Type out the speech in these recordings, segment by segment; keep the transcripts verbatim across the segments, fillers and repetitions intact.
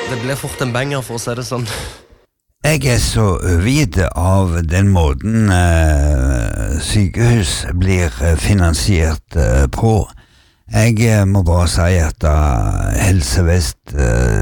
Det ble fort en banger, for å si det sånn. Jeg er så overgitt av den måten eh, sykehus blir finansiert eh, på. Jeg eh, må bare si at uh, Helse Vest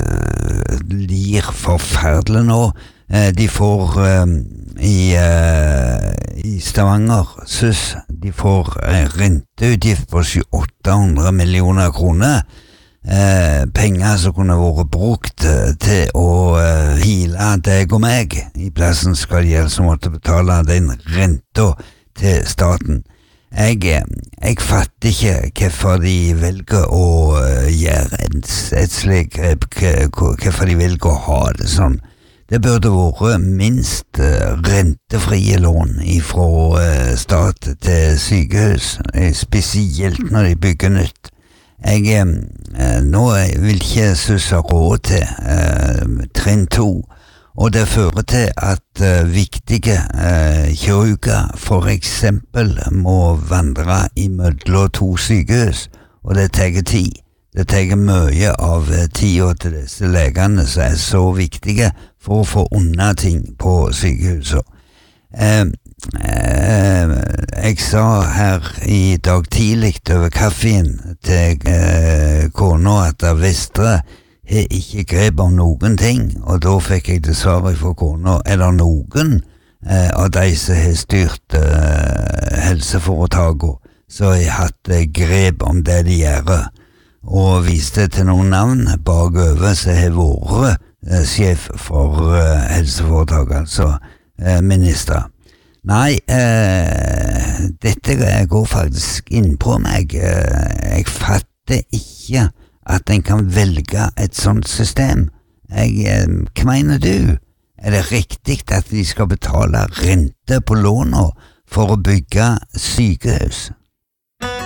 eh, lir forferdelig nå. Eh, de får eh, i, eh, i Stavanger, S U S, de får eh, renteutgift på sju til åtte hundre millioner kroner. Eh, penger som kunne vært brukt eh, til å eh, hile deg og meg. I plassen skal de altså måtte betale den renta til staten. Jeg, jeg fatter ikke hvorfor de velger å uh, gjøre et, et slik grep, hvorfor de velger å ha det sånn. Det burde vært minst uh, rentefrie lån fra uh, stat til sykehus, spesielt når de bygger nytt. Jeg, uh, nå vil ikke S U S ha råd til uh, trinn to, og det fører til at uh, viktige uh, kirurger for eksempel må vandre i mellom to sykehus, og det tar tid. Det tar mye av uh, tida til disse legene som er så viktige for å få unna ting på sykehuset. Uh, uh, jeg sa her i dag tidlig over kaffen til uh, kona at det Vestre har ikke grep om noen ting, og da fikk jeg det svaret fra kona, er det noen eh, av de som har styrt eh, helseforetakene, som har hatt eh, grep om det de gjør, og viste til noen navn bakover som har vært eh, sjef for eh, helseforetaket, altså eh, minister. Nei, eh, dette går faktisk inn på meg. Eh, jeg fatter ikke at en kan velge et sånt system. Jeg, hva mener du? Er det riktig at de skal betale rente på lånet for å bygge sykehus?